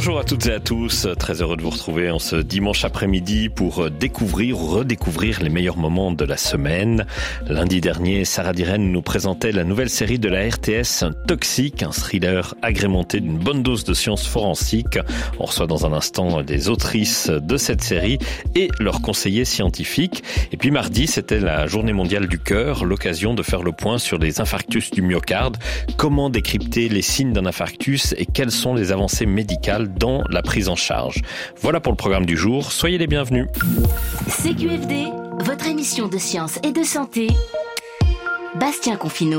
Bonjour à toutes et à tous, très heureux de vous retrouver en ce dimanche après-midi pour découvrir ou redécouvrir les meilleurs moments de la semaine. Lundi dernier, Sarah Diren nous présentait la nouvelle série de la RTS, Toxique, un thriller agrémenté d'une bonne dose de science forensique. On reçoit dans un instant des autrices de cette série et leurs conseillers scientifiques. Et puis mardi, c'était la journée mondiale du cœur, l'occasion de faire le point sur les infarctus du myocarde, comment décrypter les signes d'un infarctus et quelles sont les avancées médicales dans la prise en charge. Voilà pour le programme du jour. Soyez les bienvenus. CQFD, votre émission de science et de santé. Bastien Confineau.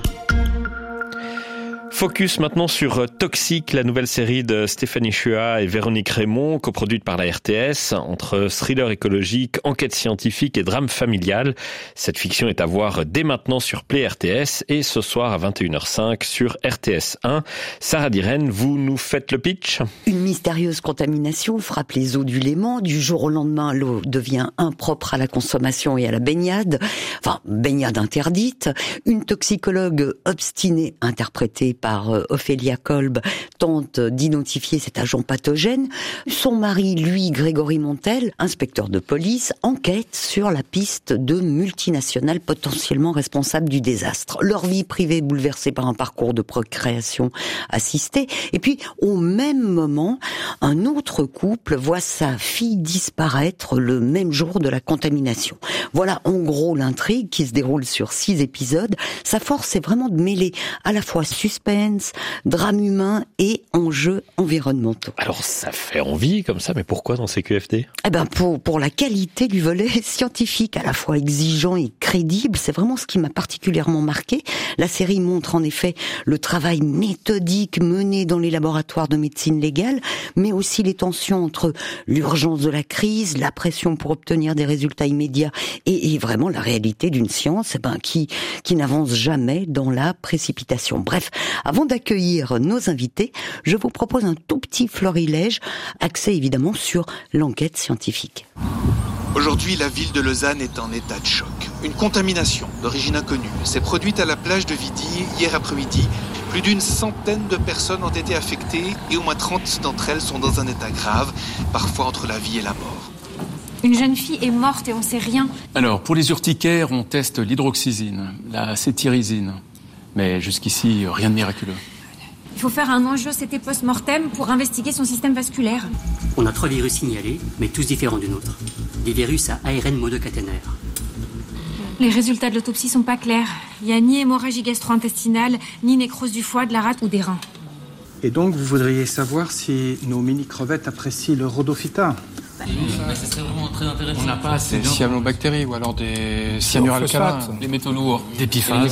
Focus maintenant sur Toxique, la nouvelle série de Stéphanie Chua et Véronique Raymond, coproduite par la RTS, entre thriller écologique, enquête scientifique et drame familial. Cette fiction est à voir dès maintenant sur Play RTS et ce soir à 21h05 sur RTS 1. Sarah Diren, vous nous faites le pitch. Une mystérieuse contamination frappe les eaux du Léman. Du jour au lendemain, l'eau devient impropre à la consommation et à la baignade. Enfin, baignade interdite. Une toxicologue obstinée, interprétée par Ophélia Kolb, tente d'identifier cet agent pathogène. Son mari, lui, Grégory Montel, inspecteur de police, enquête sur la piste de multinationales potentiellement responsables du désastre. Leur vie privée bouleversée par un parcours de procréation assistée. Et puis, au même moment, un autre couple voit sa fille disparaître le même jour de la contamination. Voilà en gros l'intrigue qui se déroule sur 6 épisodes. Sa force, c'est vraiment de mêler à la fois suspense, drame humain et enjeux environnementaux. Alors ça fait envie comme ça, mais pourquoi dans CQFD ? Eh ben pour la qualité du volet scientifique, à la fois exigeant et crédible, c'est vraiment ce qui m'a particulièrement marqué. La série montre en effet le travail méthodique mené dans les laboratoires de médecine légale, mais aussi les tensions entre l'urgence de la crise, la pression pour obtenir des résultats immédiats et vraiment la réalité d'une science qui n'avance jamais dans la précipitation. Bref, avant d'accueillir nos invités, je vous propose un tout petit florilège axé évidemment sur l'enquête scientifique. Aujourd'hui, la ville de Lausanne est en état de choc. Une contamination d'origine inconnue s'est produite à la plage de Vidi hier après-midi. Plus d'une centaine de personnes ont été affectées et au moins 30 d'entre elles sont dans un état grave, parfois entre la vie et la mort. Une jeune fille est morte et on sait rien. Alors, pour les urticaires, on teste l'hydroxyzine, la cétirizine. Mais jusqu'ici, rien de miraculeux. Il faut faire un angiocété post-mortem pour investiguer son système vasculaire. On a 3 virus signalés, mais tous différents du nôtre. Des virus à ARN monocaténaire. Les résultats de l'autopsie sont pas clairs. Il n'y a ni hémorragie gastro-intestinale, ni nécrose du foie, de la rate ou des reins. Et donc, vous voudriez savoir si nos mini-crevettes apprécient le rhodophyta ? Mais ça serait vraiment très intéressant. On n'a pas assez de cyanobactéries ou alors des cyanuralcalins, des métaux lourds, des PFAS.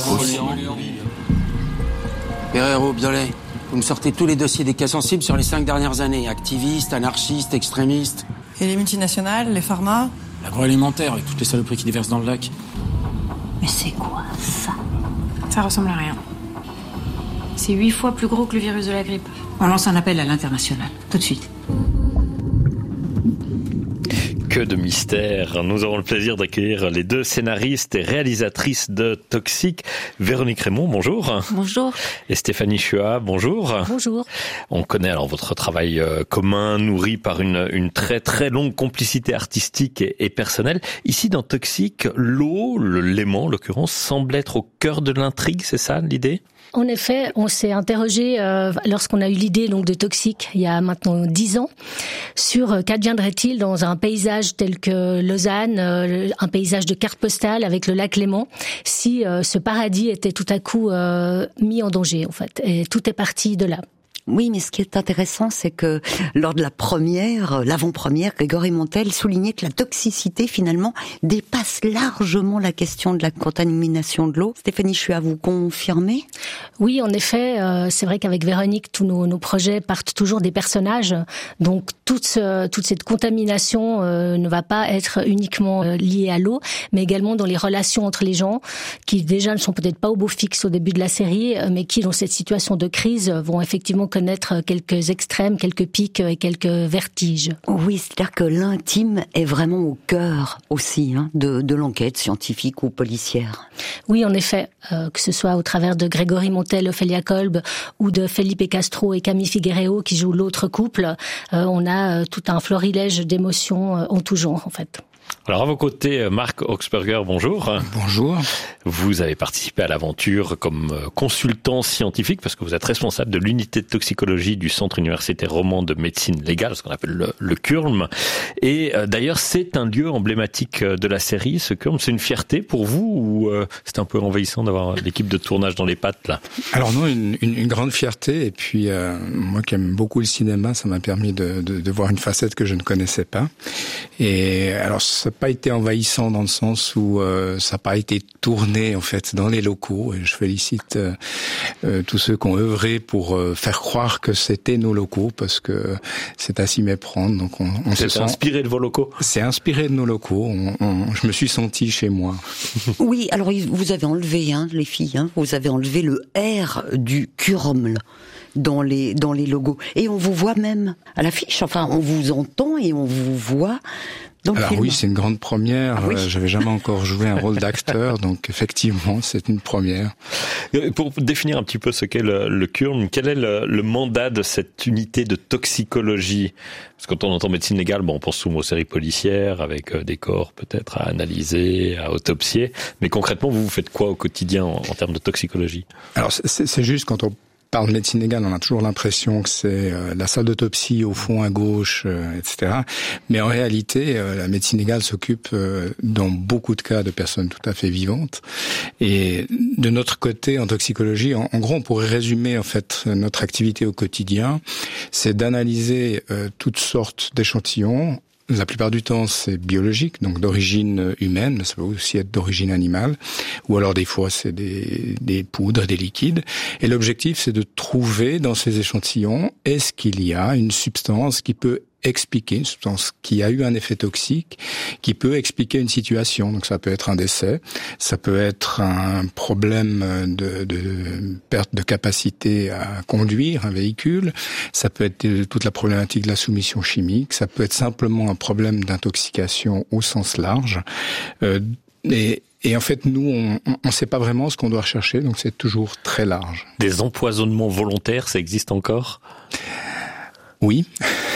Pereiro, Biolay, vous me sortez tous les dossiers des cas sensibles sur les 5 dernières années. Activistes, anarchistes, extrémistes. Et les multinationales, les pharma ? L'agroalimentaire avec toutes les saloperies qui déversent dans le lac. Mais c'est quoi ça ? Ça ressemble à rien. C'est 8 fois plus gros que le virus de la grippe. On lance un appel à l'international, tout de suite. Que de mystère. Nous aurons le plaisir d'accueillir les 2 scénaristes et réalisatrices de Toxique. Véronique Raymond, bonjour. Bonjour. Et Stéphanie Chua, bonjour. Bonjour. On connaît alors votre travail commun, nourri par une très très longue complicité artistique et personnelle. Ici dans Toxique, l'eau, le Léman en l'occurrence, semble être au cœur de l'intrigue, c'est ça l'idée ? En effet, on s'est interrogé lorsqu'on a eu l'idée donc de Toxique il y a maintenant 10 ans sur qu'adviendrait-il dans un paysage tel que Lausanne, un paysage de carte postale avec le lac Léman, si ce paradis était tout à coup mis en danger en fait. Et tout est parti de là. Oui, mais ce qui est intéressant, c'est que lors de l'avant-première, Grégory Montel soulignait que la toxicité, finalement, dépasse largement la question de la contamination de l'eau. Stéphanie, je suis à vous confirmer ? Oui, en effet, c'est vrai qu'avec Véronique, tous nos projets partent toujours des personnages. Donc, toute cette contamination ne va pas être uniquement liée à l'eau, mais également dans les relations entre les gens, qui déjà ne sont peut-être pas au beau fixe au début de la série, mais qui, dans cette situation de crise, vont effectivement connaître quelques extrêmes, quelques pics et quelques vertiges. Oui, c'est-à-dire que l'intime est vraiment au cœur aussi de l'enquête scientifique ou policière. Oui, en effet, que ce soit au travers de Grégory Montel, Ophélia Kolb, ou de Felipe Castro et Camille Figueiredo qui jouent l'autre couple, on a tout un florilège d'émotions en tout genre, en fait. Alors à vos côtés, Marc Augsberger, bonjour. Bonjour. Vous avez participé à l'aventure comme consultant scientifique parce que vous êtes responsable de l'unité de toxicologie du Centre universitaire roman de médecine légale, ce qu'on appelle le CURM. Et d'ailleurs, c'est un lieu emblématique de la série, ce CURM. C'est une fierté pour vous ou c'est un peu envahissant d'avoir l'équipe de tournage dans les pattes là? Alors non, une grande fierté. Et puis moi qui aime beaucoup le cinéma, ça m'a permis de voir une facette que je ne connaissais pas. Et alors ça n'a pas été envahissant dans le sens où ça n'a pas été tourné en fait dans les locaux. Et je félicite tous ceux qui ont œuvré pour faire croire que c'était nos locaux parce que c'est à s'y méprendre. Donc on se sent inspiré de vos locaux. C'est inspiré de nos locaux. Je me suis senti chez moi. Oui, alors vous avez enlevé les filles, vous avez enlevé le R du CURM dans les logos et on vous voit même à l'affiche. Enfin, on vous entend et on vous voit. Alors oui, c'est une grande première. Ah oui. J'avais jamais encore joué un rôle d'acteur, donc effectivement, c'est une première. Pour définir un petit peu ce qu'est le CURM, quel est le mandat de cette unité de toxicologie? Parce que quand on entend médecine légale, on pense souvent aux séries policières avec des corps peut-être à analyser, à autopsier. Mais concrètement, vous faites quoi au quotidien en termes de toxicologie? Alors c'est juste quand on parle de médecine légale, on a toujours l'impression que c'est la salle d'autopsie au fond à gauche, etc. Mais en réalité, la médecine légale s'occupe dans beaucoup de cas de personnes tout à fait vivantes. Et de notre côté, en toxicologie, en gros, on pourrait résumer en fait notre activité au quotidien, c'est d'analyser toutes sortes d'échantillons. La plupart du temps, c'est biologique, donc d'origine humaine, mais ça peut aussi être d'origine animale, ou alors des fois, c'est des poudres, des liquides. Et l'objectif, c'est de trouver dans ces échantillons, est-ce qu'il y a une substance qui peut expliquer, une substance qui a eu un effet toxique, qui peut expliquer une situation. Donc ça peut être un décès, ça peut être un problème de perte de capacité à conduire un véhicule, ça peut être toute la problématique de la soumission chimique, ça peut être simplement un problème d'intoxication au sens large. Et en fait, nous, on sait pas vraiment ce qu'on doit rechercher, donc c'est toujours très large. Des empoisonnements volontaires, ça existe encore ? Oui.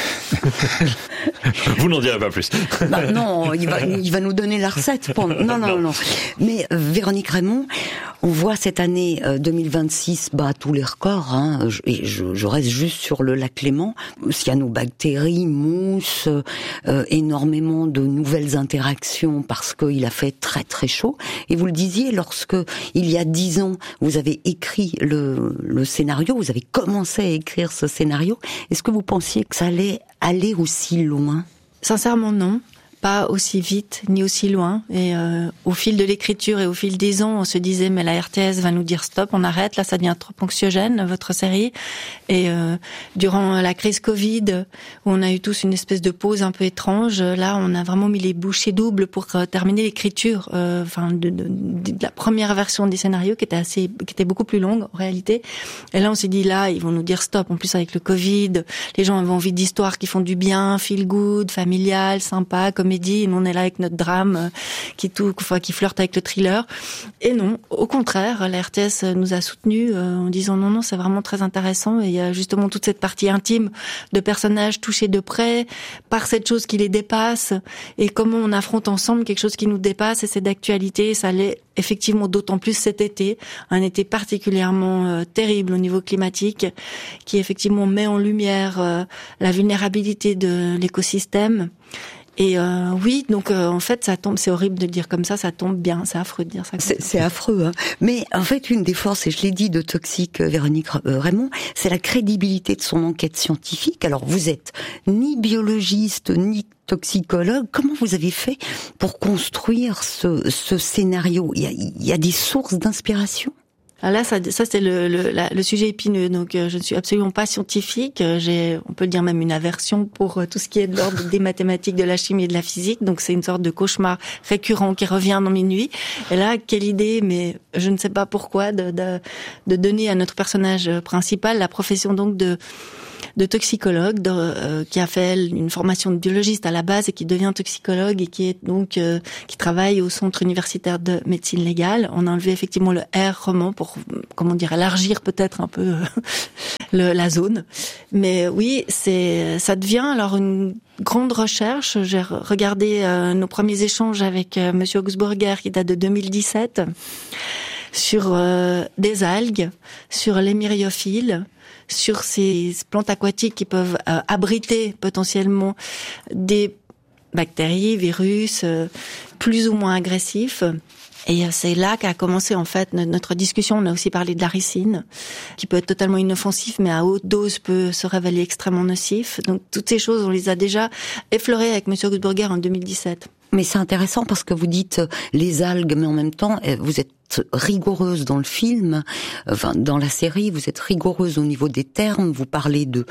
Vous n'en direz pas plus. Non, il va nous donner la recette. Non. Mais Véronique Raymond, on voit cette année 2026 bat tous les records. Et je reste juste sur le lac Léman. Cyanobactéries, mousse, énormément de nouvelles interactions parce qu'il a fait très très chaud. Et vous le disiez, lorsque il y a 10 ans, vous avez écrit le scénario, vous avez commencé à écrire ce scénario. Est-ce que vous pensiez que ça allait aller aussi loin? Sincèrement, non. Pas aussi vite, ni aussi loin. Et au fil de l'écriture et au fil des ans, on se disait, mais la RTS va nous dire stop, on arrête, là ça devient trop anxiogène, votre série. Et durant la crise Covid, où on a eu tous une espèce de pause un peu étrange, là on a vraiment mis les bouchées doubles pour terminer l'écriture de la première version des scénarios qui était beaucoup plus longue en réalité. Et là on s'est dit, là ils vont nous dire stop, en plus avec le Covid, les gens avaient envie d'histoires qui font du bien, feel good, familial, sympa, comédie, et nous on est là avec notre drame qui flirte avec le thriller. Et non, au contraire, la RTS nous a soutenus en disant non, c'est vraiment très intéressant, et il y a justement toute cette partie intime de personnages touchés de près par cette chose qui les dépasse, et comment on affronte ensemble quelque chose qui nous dépasse, et c'est d'actualité. Ça l'est effectivement d'autant plus cet été, un été particulièrement terrible au niveau climatique, qui effectivement met en lumière la vulnérabilité de l'écosystème. Et oui, donc en fait, ça tombe. C'est horrible de le dire comme ça tombe bien. C'est affreux de dire ça. C'est affreux, hein. Mais en fait, une des forces, et je l'ai dit, de Toxic, Véronique Raymond, c'est la crédibilité de son enquête scientifique. Alors, vous êtes ni biologiste, ni toxicologue. Comment vous avez fait pour construire ce scénario? Il y a des sources d'inspiration? Alors là, ça c'est le sujet épineux. Donc, je ne suis absolument pas scientifique. J'ai, on peut dire même une aversion pour tout ce qui est de l'ordre des mathématiques, de la chimie et de la physique. Donc, c'est une sorte de cauchemar récurrent qui revient dans mes nuits. Et là, quelle idée, mais je ne sais pas pourquoi, de donner à notre personnage principal la profession donc de toxicologue, qui a fait une formation de biologiste à la base et qui devient toxicologue et qui est donc qui travaille au centre universitaire de médecine légale. On a enlevé effectivement le R roman pour, comment dire, élargir peut-être un peu la zone. Mais oui, ça devient alors une grande recherche. J'ai regardé nos premiers échanges avec Monsieur Augsburger qui date de 2017 sur des algues, sur les myriophiles, sur ces plantes aquatiques qui peuvent abriter potentiellement des bactéries, virus, plus ou moins agressifs. Et c'est là qu'a commencé en fait notre discussion. On a aussi parlé de la ricine, qui peut être totalement inoffensif, mais à haute dose peut se révéler extrêmement nocif. Donc toutes ces choses, on les a déjà effleurées avec Monsieur Augsburger en 2017. Mais c'est intéressant parce que vous dites les algues, mais en même temps, vous êtes rigoureuse dans le film, enfin dans la série, vous êtes rigoureuse au niveau des termes, vous parlez de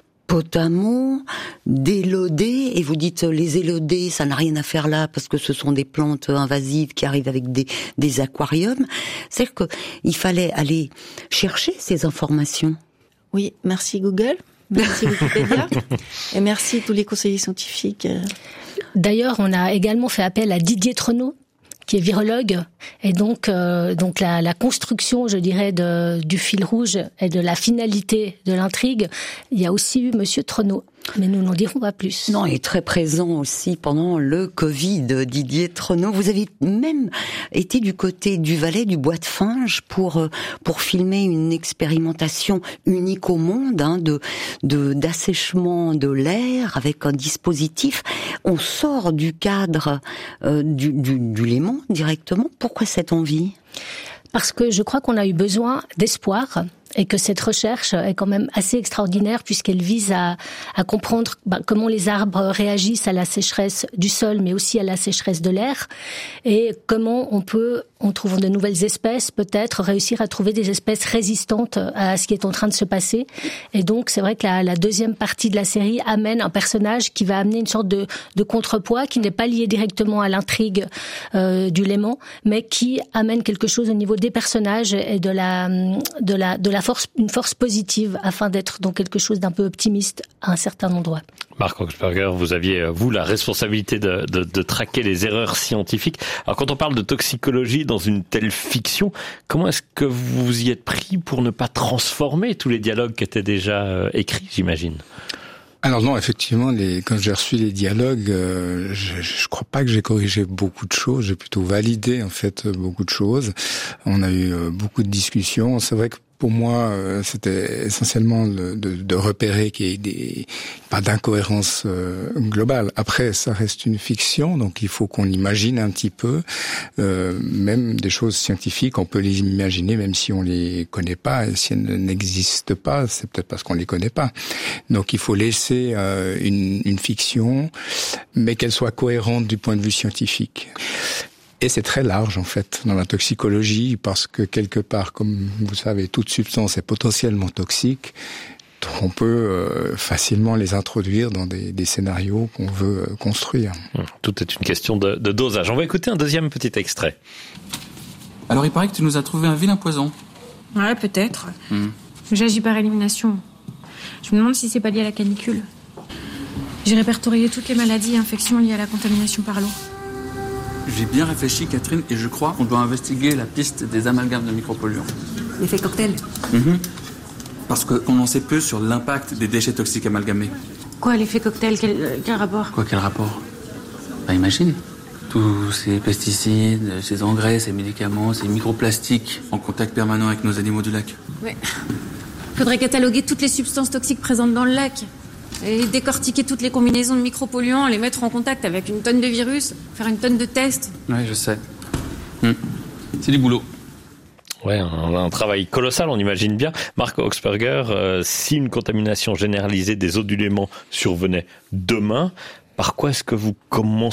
potamo, d'élodées, et vous dites les élodées, ça n'a rien à faire là parce que ce sont des plantes invasives qui arrivent avec des aquariums. C'est-à-dire qu'il fallait aller chercher ces informations. Oui, merci Google. Merci Wikipédia et merci tous les conseillers scientifiques. D'ailleurs, on a également fait appel à Didier Trenot, qui est virologue, et donc la construction, je dirais, du fil rouge et de la finalité de l'intrigue, il y a aussi eu Monsieur Trenot. Mais nous n'en dirons pas plus. Non, il est très présent aussi pendant le Covid, Didier Trenot. Vous avez même été du côté du Valais, du Bois de Finge, pour filmer une expérimentation unique au monde, d'assèchement de l'air avec un dispositif. On sort du cadre du Léman directement. Pourquoi cette envie ? Parce que je crois qu'on a eu besoin d'espoir et que cette recherche est quand même assez extraordinaire puisqu'elle vise à comprendre comment les arbres réagissent à la sécheresse du sol mais aussi à la sécheresse de l'air et comment on trouve de nouvelles espèces, peut-être réussir à trouver des espèces résistantes à ce qui est en train de se passer. Et donc c'est vrai que la deuxième partie de la série amène un personnage qui va amener une sorte de contrepoids qui n'est pas lié directement à l'intrigue du Léman, mais qui amène quelque chose au niveau des personnages et de la force, une force positive afin d'être dans quelque chose d'un peu optimiste à un certain endroit. Marc Augsburger, vous aviez, vous, la responsabilité de traquer les erreurs scientifiques. Alors, quand on parle de toxicologie dans une telle fiction, comment est-ce que vous vous y êtes pris pour ne pas transformer tous les dialogues qui étaient déjà écrits, j'imagine ? Alors non, effectivement, quand j'ai reçu les dialogues, je crois pas que j'ai corrigé beaucoup de choses, j'ai plutôt validé, en fait, beaucoup de choses. On a eu beaucoup de discussions. C'est vrai que pour moi, c'était essentiellement de repérer qu'il y ait pas d'incohérence globale. Après, ça reste une fiction, donc il faut qu'on imagine un petit peu. Même des choses scientifiques, on peut les imaginer même si on les connaît pas. Et si elles n'existent pas, c'est peut-être parce qu'on les connaît pas. Donc il faut laisser une fiction, mais qu'elle soit cohérente du point de vue scientifique. Et c'est très large, en fait, dans la toxicologie, parce que quelque part, comme vous savez, toute substance est potentiellement toxique. On peut facilement les introduire dans des scénarios qu'on veut construire. Tout est une question de dosage. On va écouter un deuxième petit extrait. Alors, il paraît que tu nous as trouvé un vilain poison. Ouais, peut-être. J'agis par élimination. Je me demande si c'est pas lié à la canicule. J'ai répertorié toutes les maladies et infections liées à la contamination par l'eau. J'ai bien réfléchi, Catherine, et je crois qu'on doit investiguer la piste des amalgames de micropolluants. L'effet cocktail. Parce qu'on en sait peu sur l'impact des déchets toxiques amalgamés. Quoi, l'effet cocktail, quel rapport ? Quel rapport ? Imagine, tous ces pesticides, ces engrais, ces médicaments, ces microplastiques en contact permanent avec nos animaux du lac. Ouais. Faudrait cataloguer toutes les substances toxiques présentes dans le lac. Et décortiquer toutes les combinaisons de micropolluants, les mettre en contact avec une tonne de virus, faire une tonne de tests. Ouais, je sais. C'est du boulot. Ouais, un travail colossal, on imagine bien. Marc Augsburger, si une contamination généralisée des eaux du Léman survenait demain, par quoi est-ce que vous commenceriez ?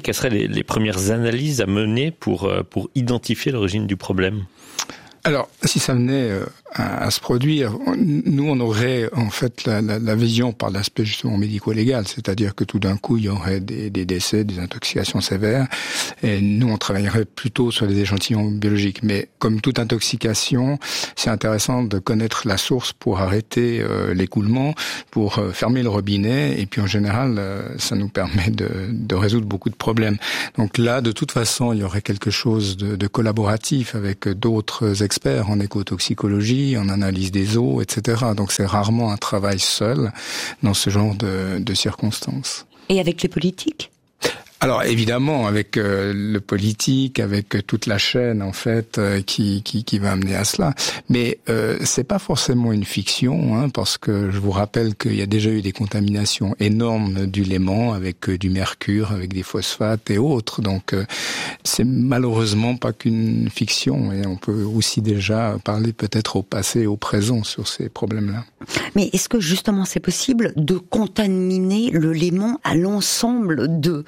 Quelles seraient les premières analyses à mener pour identifier l'origine du problème ? Alors, si ça venait à se produire, nous, on aurait en fait la vision par l'aspect justement médico-légal, c'est-à-dire que tout d'un coup, il y aurait des décès, des intoxications sévères, et nous, on travaillerait plutôt sur les échantillons biologiques. Mais comme toute intoxication, c'est intéressant de connaître la source pour arrêter l'écoulement, pour fermer le robinet, et puis en général, ça nous permet de résoudre beaucoup de problèmes. Donc là, de toute façon, il y aurait quelque chose de collaboratif avec d'autres experts en écotoxicologie, en analyse des eaux, etc. Donc c'est rarement un travail seul dans ce genre de circonstances. Et avec les politiques ? Alors évidemment, avec le politique, avec toute la chaîne en fait qui va amener à cela, mais c'est pas forcément une fiction, hein, parce que je vous rappelle qu'il y a déjà eu des contaminations énormes du Léman avec du mercure, avec des phosphates et autres. Donc c'est malheureusement pas qu'une fiction, et on peut aussi déjà parler peut-être au passé et au présent sur ces problèmes-là. Mais est-ce que justement c'est possible de contaminer le Léman à l'ensemble de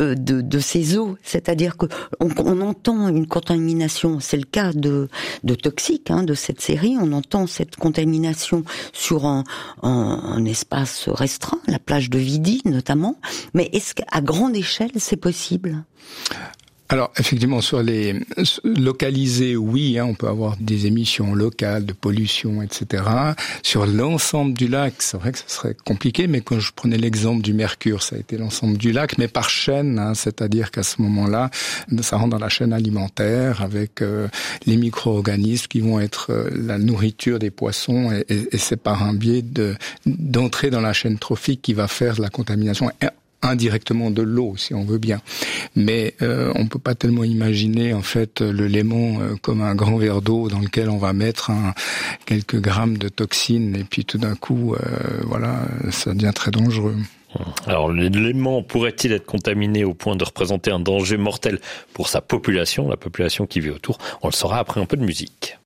ces eaux, c'est-à-dire que on entend une contamination, c'est le cas de Toxic, hein, de cette série, on entend cette contamination sur un espace restreint, la plage de Vidi notamment, mais est-ce qu'à grande échelle c'est possible ? Alors effectivement, sur les localisés, oui, hein, on peut avoir des émissions locales de pollution, etc. Sur l'ensemble du lac, c'est vrai que ce serait compliqué, mais quand je prenais l'exemple du mercure, ça a été l'ensemble du lac, mais par chaîne, hein, c'est-à-dire qu'à ce moment-là, ça rentre dans la chaîne alimentaire avec les micro-organismes qui vont être la nourriture des poissons, et c'est par un biais d'entrer dans la chaîne trophique qui va faire de la contamination indirectement de l'eau, si on veut bien. Mais on peut pas tellement imaginer en fait le Léman comme un grand verre d'eau dans lequel on va mettre quelques grammes de toxines, et puis tout d'un coup, voilà, ça devient très dangereux. Alors, le Léman pourrait-il être contaminé au point de représenter un danger mortel pour sa population, la population qui vit autour ? On le saura après un peu de musique.